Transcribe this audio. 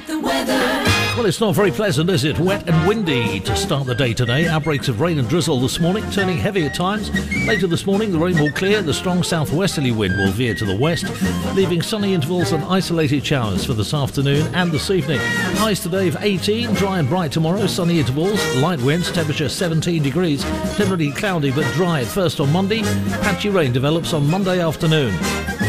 The weather. Well, it's not very pleasant, is it? Wet and windy to start the day today. Outbreaks of rain and drizzle this morning, turning heavy at times. Later this morning, the rain will clear. The strong southwesterly wind will veer to the west, leaving sunny intervals and isolated showers for this afternoon and this evening. Highs today of 18, dry and bright tomorrow, sunny intervals, light winds, temperature 17 degrees. Generally cloudy but dry at first on Monday. Patchy rain develops on Monday afternoon.